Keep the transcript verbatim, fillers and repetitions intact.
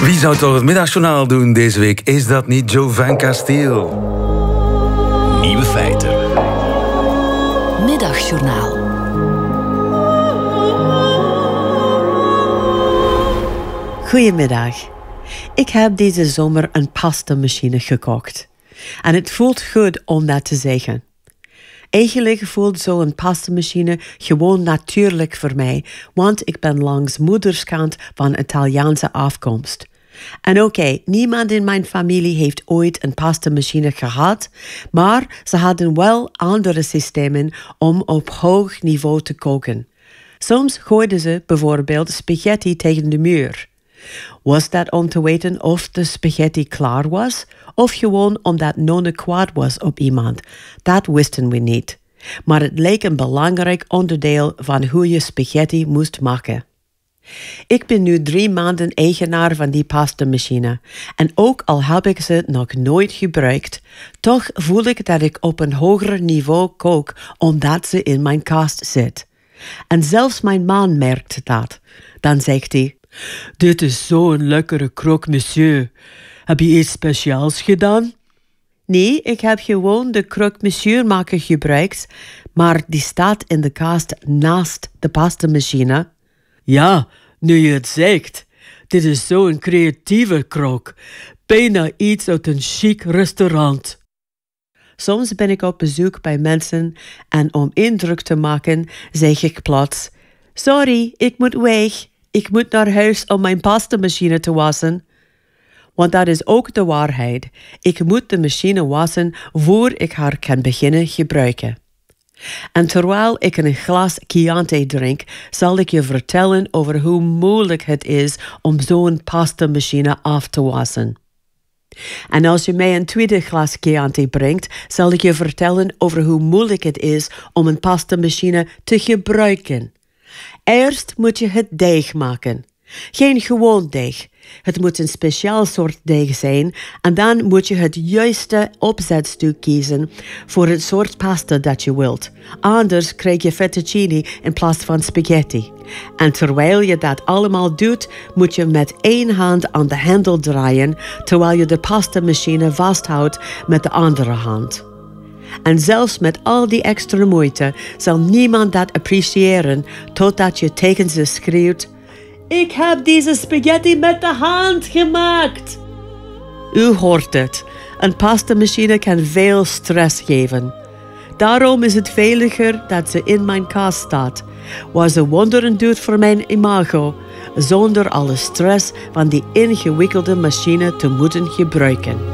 Wie zou toch het middagjournaal doen deze week? Is dat niet Jovan Castiel? Nieuwe feiten. Middagjournaal. Goedemiddag. Ik heb deze zomer een pastamachine gekocht. En het voelt goed om dat te zeggen. Eigenlijk voelt zo'n pastamachine gewoon natuurlijk voor mij, want ik ben langs moederskant van Italiaanse afkomst. En oké, okay, niemand in mijn familie heeft ooit een pastamachine gehad, maar ze hadden wel andere systemen om op hoog niveau te koken. Soms gooiden ze bijvoorbeeld spaghetti tegen de muur. Was dat om te weten of de spaghetti klaar was, of gewoon omdat nonne kwaad was op iemand? Dat wisten we niet. Maar het leek een belangrijk onderdeel van hoe je spaghetti moest maken. Ik ben nu drie maanden eigenaar van die pastamachine. En ook al heb ik ze nog nooit gebruikt, toch voel ik dat ik op een hoger niveau kook omdat ze in mijn kast zit. En zelfs mijn man merkt dat. Dan zegt hij: "Dit is zo'n lekkere croque monsieur. Heb je iets speciaals gedaan?" Nee, ik heb gewoon de croque monsieur maker gebruikt, maar die staat in de kast naast de pastamachine. Ja, nu je het zegt. Dit is zo'n creatieve croque. Bijna iets uit een chic restaurant. Soms ben ik op bezoek bij mensen en om indruk te maken zeg ik plots: "Sorry, ik moet weg. Ik moet naar huis om mijn pastamachine te wassen." Want dat is ook de waarheid. Ik moet de machine wassen voor ik haar kan beginnen gebruiken. En terwijl ik een glas Chianti drink, zal ik je vertellen over hoe moeilijk het is om zo'n pastamachine af te wassen. En als je mij een tweede glas Chianti brengt, zal ik je vertellen over hoe moeilijk het is om een pastamachine te gebruiken. Eerst moet je het deeg maken. Geen gewoon deeg. Het moet een speciaal soort deeg zijn en dan moet je het juiste opzetstuk kiezen voor het soort pasta dat je wilt. Anders krijg je fettuccine in plaats van spaghetti. En terwijl je dat allemaal doet, moet je met één hand aan de hendel draaien terwijl je de pastamachine vasthoudt met de andere hand. En zelfs met al die extra moeite zal niemand dat appreciëren totdat je tegen ze schreeuwt: "Ik heb deze spaghetti met de hand gemaakt." U hoort het. Een pastamachine kan veel stress geven. Daarom is het veiliger dat ze in mijn kast staat, waar ze wonderen doet voor mijn imago, zonder alle stress van die ingewikkelde machine te moeten gebruiken.